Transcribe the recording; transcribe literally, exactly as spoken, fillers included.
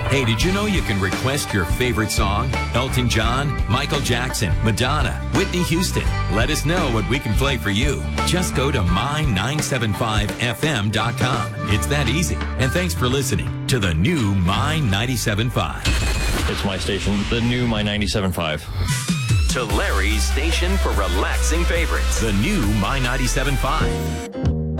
Hey, did you know you can request your favorite song? Elton John, Michael Jackson, Madonna, Whitney Houston. Let us know what we can play for you. Just go to my nine seven five F M dot com. It's that easy. And thanks for listening to the new My ninety-seven point five. It's my station, the new My ninety-seven point five. To Larry's station for relaxing favorites. The new My ninety-seven point five.